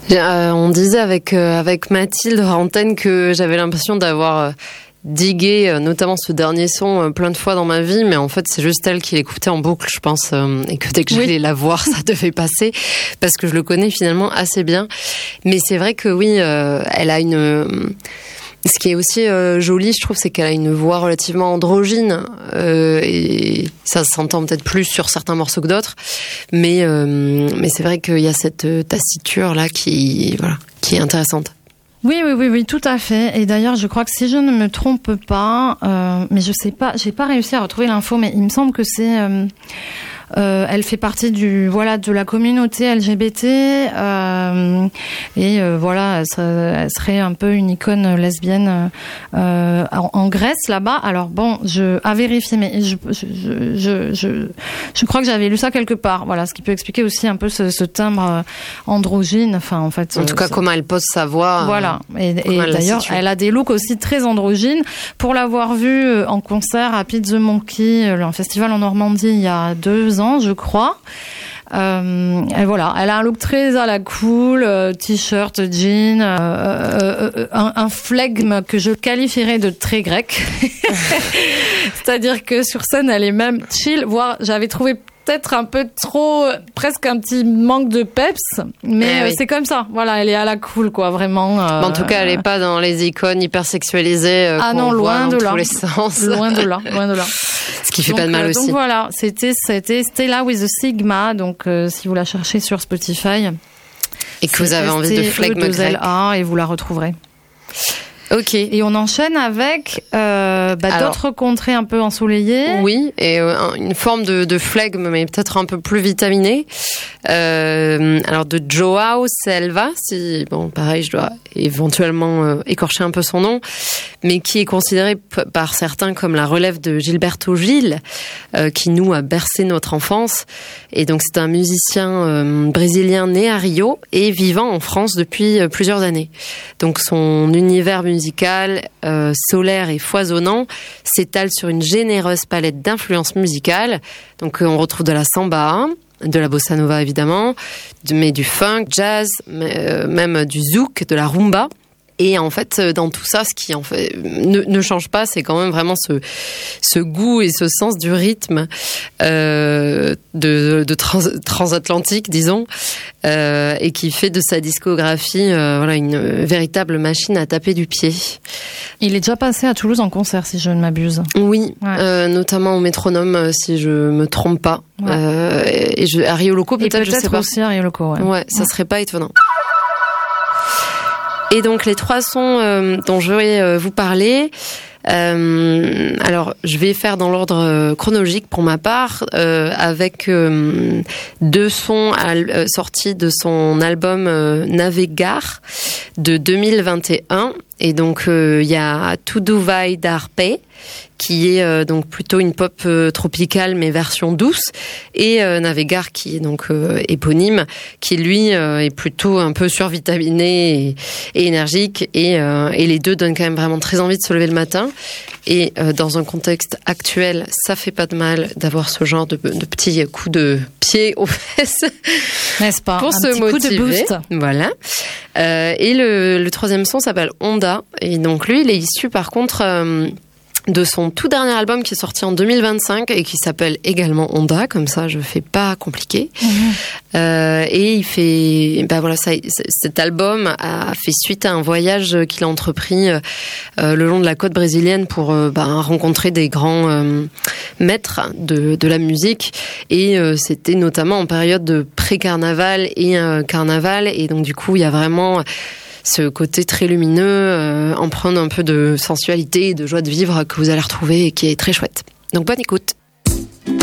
On disait avec Mathilde Rantaine que j'avais l'impression d'avoir digué notamment ce dernier son plein de fois dans ma vie, mais en fait c'est juste elle qui l'écoutait en boucle, je pense, et que dès que j'allais la voir, ça devait passer, parce que je le connais finalement assez bien. Mais c'est vrai que oui, elle a une... Ce qui est aussi joli, je trouve, c'est qu'elle a une voix relativement androgyne, et ça s'entend peut-être plus sur certains morceaux que d'autres, mais c'est vrai qu'il y a cette taciture là qui est intéressante. Oui, tout à fait. Et d'ailleurs, je crois que si je ne me trompe pas, mais je sais pas, j'ai pas réussi à retrouver l'info, mais il me semble que c'est elle fait partie de la communauté LGBT, et voilà, elle serait un peu une icône lesbienne en Grèce là-bas. Alors bon, à vérifier, mais je crois que j'avais lu ça quelque part. Voilà, ce qui peut expliquer aussi un peu ce timbre androgyne. Enfin, en fait, en tout cas, comment elle pose sa voix. Voilà. Et d'ailleurs, elle a des looks aussi très androgynes. Pour l'avoir vue en concert à Pete the Monkey, un festival en Normandie, il y a 2 ans, je crois. Et voilà, elle a un look très à la cool, t-shirt, jean, un flegme que je qualifierais de très grec. C'est-à-dire que sur scène, elle est même chill, voire j'avais trouvé peut-être un peu trop, presque un petit manque de peps, mais c'est comme ça. Voilà, elle est à la cool, quoi, vraiment. En tout cas, elle est pas dans les icônes hyper sexualisées qu'on voit dans tous les sens. Loin de là. Ce qui fait pas de mal aussi. Donc voilà, c'était Stella with a Sigma. Donc si vous la cherchez sur Spotify et que vous avez envie de flegme grec, et vous la retrouverez. Ok. Et on enchaîne avec d'autres contrées un peu ensoleillées. Oui, et une forme de flegme, mais peut-être un peu plus vitaminée. Alors de Joao Selva, pareil, je dois éventuellement écorcher un peu son nom, mais qui est considéré par certains comme la relève de Gilberto Gil, qui nous a bercé notre enfance. Et donc c'est un musicien brésilien né à Rio et vivant en France depuis plusieurs années. Donc son univers musical, solaire et foisonnant, s'étale sur une généreuse palette d'influences musicales. Donc on retrouve de la samba, de la bossa nova évidemment, mais du funk, jazz, même du zouk, de la rumba. Et en fait, dans tout ça, ce qui en fait ne change pas, c'est quand même vraiment ce goût et ce sens du rythme transatlantique, disons, et qui fait de sa discographie une véritable machine à taper du pied. Il est déjà passé à Toulouse en concert, si je ne m'abuse. Oui, notamment au Métronome, si je me trompe pas. Ouais. Et à Rio Loco, peut-être, je sais pas. Aussi à Rio Loco, ouais. Ça serait pas étonnant. Et donc les 3 sons dont je vais vous parler, alors je vais faire dans l'ordre chronologique pour ma part, avec 2 sons sortis de son album Navegar de 2021. Et donc il y a Tudo Vai Dar Pé, qui est donc plutôt une pop tropicale mais version douce, et Navegar qui est donc éponyme, qui lui est plutôt un peu survitaminé et énergique, et les deux donnent quand même vraiment très envie de se lever le matin. Et dans un contexte actuel, ça fait pas de mal d'avoir ce genre de petits coups de pied aux fesses, n'est-ce pas, pour se motiver. Coup de boost. Voilà. Et le 3e son s'appelle Honda, et donc lui il est issu par contre de son tout dernier album qui est sorti en 2025 et qui s'appelle également Honda, comme ça je fais pas compliqué. Et il fait, cet album a fait suite à un voyage qu'il a entrepris le long de la côte brésilienne pour rencontrer des grands maîtres de la musique, et c'était notamment en période de pré-carnaval et carnaval, et donc du coup il y a vraiment ce côté très lumineux, empreint un peu de sensualité et de joie de vivre que vous allez retrouver et qui est très chouette. Donc bonne écoute.